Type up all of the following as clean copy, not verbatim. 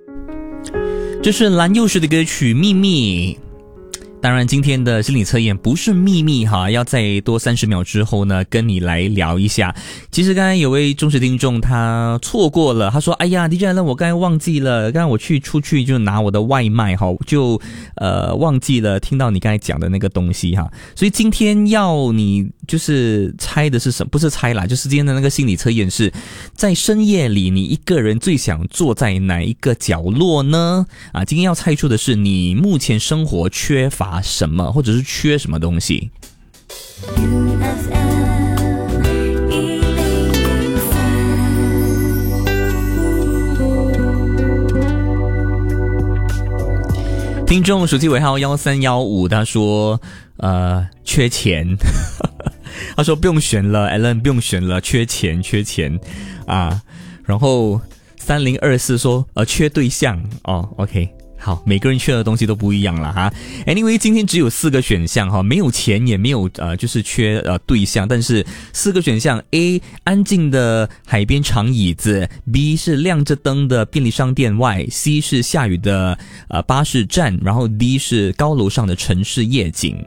这是蓝又时的歌曲《秘密》。当然今天的心理测验不是秘密哈，要再多30秒之后呢跟你来聊一下。其实刚才有位忠实听众他错过了，他说哎呀 DJ Allen 我刚才忘记了，刚才我出去就拿我的外卖哈，就忘记了听到你刚才讲的那个东西哈。所以今天要你就是猜的是什么，不是猜啦，就是今天的那个心理测验是在深夜里你一个人最想坐在哪一个角落呢？今天要猜出的是你目前生活缺乏什么，或者是缺什么东西。听众手机尾号1315，他说缺钱他说不用选了 Allen 不用选了，缺钱啊。然后3024说缺对象哦 OK，好，每个人缺的东西都不一样了哈。Anyway， 今天只有4个选项哈，没有钱也没有就是缺对象，但是4个选项 A 安静的海边长椅子， B 是亮着灯的便利商店外， C 是下雨的巴士站，然后 D 是高楼上的城市夜景。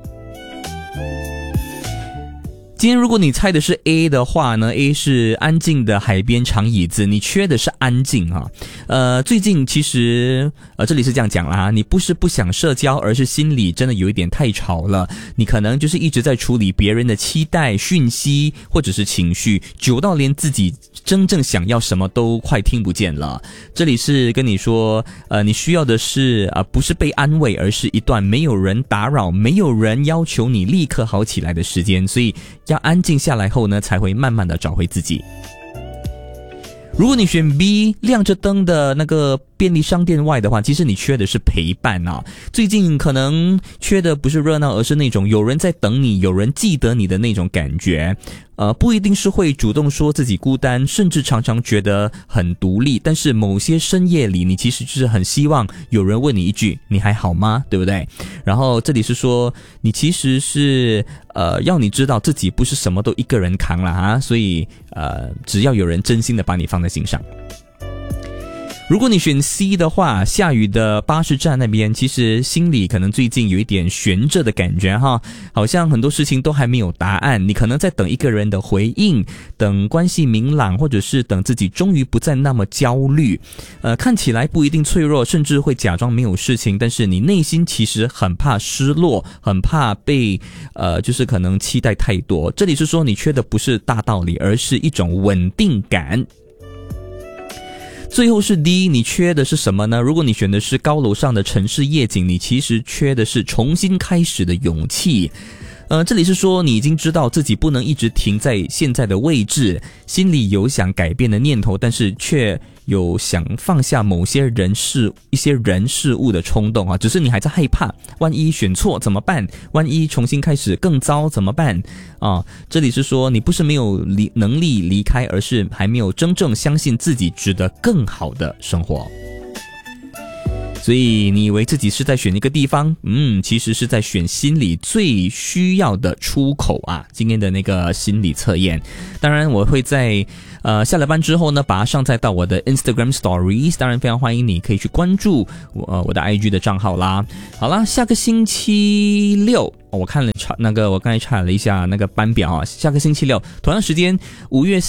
今天如果你猜的是 A 的话呢， A 是安静的海边长椅子，你缺的是安静啊。最近其实这里是这样讲啦，你不是不想社交，而是心里真的有一点太吵了，你可能就是一直在处理别人的期待、讯息或者是情绪，久到连自己真正想要什么都快听不见了。这里是跟你说你需要的是不是被安慰，而是一段没有人打扰，没有人要求你立刻好起来的时间，所以要安静下来后呢，才会慢慢的找回自己。如果你选 B 亮着灯的那个便利商店外的话，其实你缺的是陪伴啊。最近可能缺的不是热闹，而是那种有人在等你，有人记得你的那种感觉。不一定是会主动说自己孤单，甚至常常觉得很独立，但是某些深夜里你其实就是很希望有人问你一句你还好吗，对不对？然后这里是说你其实是要你知道自己不是什么都一个人扛了啊，所以只要有人真心的把你放在心上。如果你选 C 的话，下雨的巴士站那边，其实心里可能最近有一点悬着的感觉哈，好像很多事情都还没有答案，你可能在等一个人的回应，等关系明朗，或者是等自己终于不再那么焦虑。看起来不一定脆弱，甚至会假装没有事情，但是你内心其实很怕失落，很怕被就是可能期待太多。这里是说你缺的不是大道理，而是一种稳定感。最后是 D， 你缺的是什么呢？如果你选的是高楼上的城市夜景，你其实缺的是重新开始的勇气。这里是说你已经知道自己不能一直停在现在的位置，心里有想改变的念头，但是却有想放下某些一些人事物的冲动啊，只是你还在害怕，万一选错怎么办？万一重新开始更糟怎么办？这里是说你不是没有能力离开，而是还没有真正相信自己值得更好的生活。所以你以为自己是在选一个地方，其实是在选心里最需要的出口啊。今天的那个心理测验，当然我会在下了班之后呢，把它上载到我的 Instagram Stories， 当然非常欢迎你可以去关注我的 IG 的账号啦。好啦，下个星期六我看了我刚才查了一下那个班表啊，下个星期六同样时间5月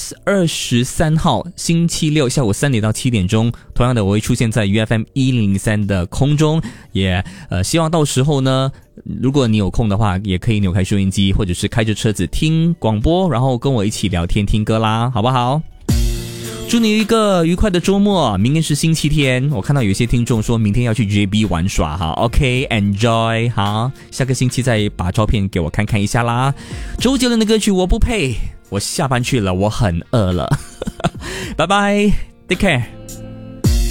23号星期六下午3点到7点钟，同样的我会出现在 UFM 103的空中，也希望到时候呢，如果你有空的话，也可以扭开收音机，或者是开着车子听广播，然后跟我一起聊天听歌啦，好不好？祝你一个愉快的周末，明天是星期天，我看到有一些听众说明天要去 JB 玩耍哈 ，OK enjoy 好，下个星期再把照片给我看看一下啦。周杰伦的歌曲我不配，我下班去了，我很饿了，拜拜 ，take care。